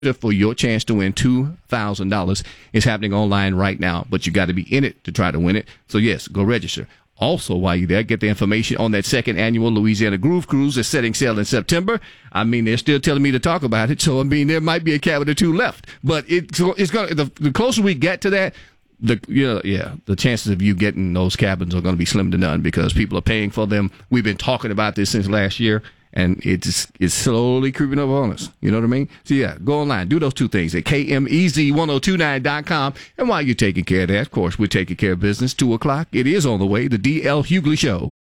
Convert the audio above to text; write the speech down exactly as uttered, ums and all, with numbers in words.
for your chance to win two thousand dollars. It's happening online right now, but you got to be in it to try to win it. So, yes, go register. Also, while you're there, get the information on that second annual Louisiana Groove Cruise that's setting sail in September. I mean, they're still telling me to talk about it, so, I mean, there might be a cabin or two left. But it, so it's gonna, the, the closer we get to that, the you know, yeah, the chances of you getting those cabins are going to be slim to none because people are paying for them. We've been talking about this since last year. And it's it's slowly creeping up on us. You know what I mean? So, yeah, go online. Do those two things at K M E Z ten twenty-nine dot com. And while you're taking care of that, of course, we're taking care of business. two o'clock, it is on the way. The D L Hughley Show.